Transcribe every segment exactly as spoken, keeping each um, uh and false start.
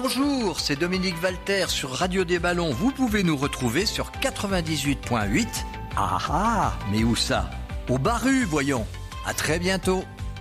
Bonjour, c'est Dominique Walter sur Radio des Ballons. Vous pouvez nous retrouver sur quatre-vingt-dix-huit point huit. Ah ah, mais où ça? Au Barru, voyons. À très bientôt.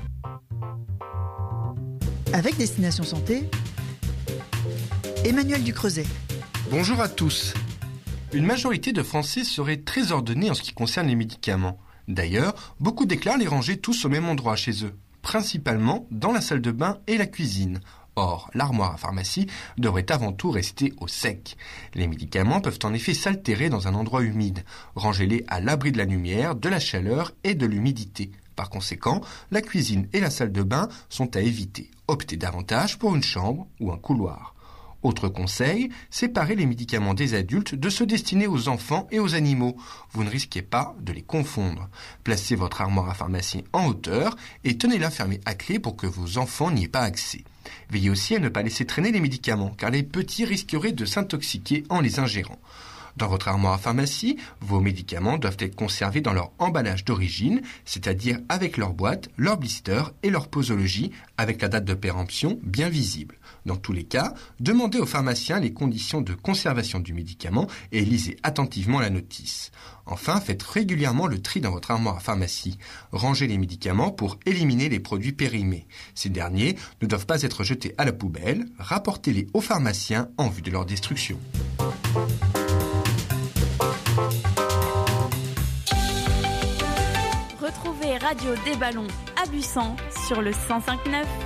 Avec Destination Santé, Emmanuel Ducreuset. Bonjour à tous. Une majorité de Français seraient très ordonnés en ce qui concerne les médicaments. D'ailleurs, beaucoup déclarent les ranger tous au même endroit chez eux, principalement dans la salle de bain et la cuisine. Or, l'armoire à pharmacie devrait avant tout rester au sec. Les médicaments peuvent en effet s'altérer dans un endroit humide. Rangez-les à l'abri de la lumière, de la chaleur et de l'humidité. Par conséquent, la cuisine et la salle de bain sont à éviter. Optez davantage pour une chambre ou un couloir. Autre conseil, séparez les médicaments des adultes de ceux destinés aux enfants et aux animaux. Vous ne risquez pas de les confondre. Placez votre armoire à pharmacie en hauteur et tenez-la fermée à clé pour que vos enfants n'y aient pas accès. Veillez aussi à ne pas laisser traîner les médicaments, car les petits risqueraient de s'intoxiquer en les ingérant. Dans votre armoire à pharmacie, vos médicaments doivent être conservés dans leur emballage d'origine, c'est-à-dire avec leur boîte, leur blister et leur posologie, avec la date de péremption bien visible. Dans tous les cas, demandez au pharmacien les conditions de conservation du médicament et lisez attentivement la notice. Enfin, faites régulièrement le tri dans votre armoire à pharmacie. Rangez les médicaments pour éliminer les produits périmés. Ces derniers ne doivent pas être jetés à la poubelle, rapportez-les au pharmacien en vue de leur destruction. Retrouvez Radio des Ballons à Busan sur le cent cinq neuf.